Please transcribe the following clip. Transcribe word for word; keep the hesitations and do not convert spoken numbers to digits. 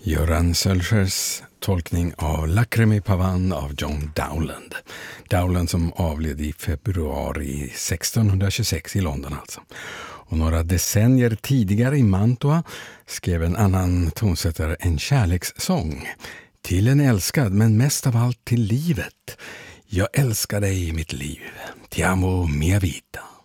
Göran Sölskers tolkning av Lacrimi Pavan av John Dowland. Dowland som avled i februari sextonhundratjugosex i London alltså. Och några decennier tidigare i Mantua skrev en annan tonsättare en kärlekssång. Till en älskad, men mest av allt till livet. Jag älskar dig, mitt liv. Ti amo mia vita.